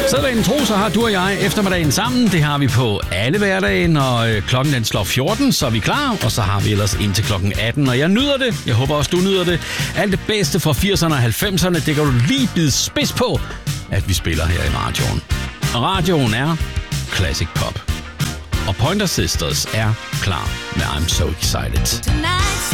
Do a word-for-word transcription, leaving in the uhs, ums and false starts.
Sædvanen tro, så har du og jeg eftermiddagen sammen. Det har vi på alle hverdage, når klokken den slår fjorten, så er vi klar. Og så har vi ellers indtil klokken atten, og jeg nyder det. Jeg håber også, du nyder det. Alt det bedste fra firserne og halvfemserne, det kan du lige bide spids på, at vi spiller her i radioen. Og radioen er Classic Pop. Og Pointer Sisters er klar med I'm So Excited.